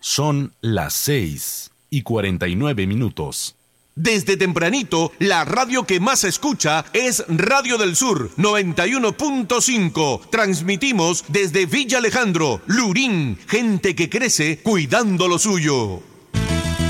Son las 6:49. Desde tempranito, la radio que más se escucha es Radio del Sur 91.5. Transmitimos desde Villa Alejandro, Lurín, gente que crece cuidando lo suyo.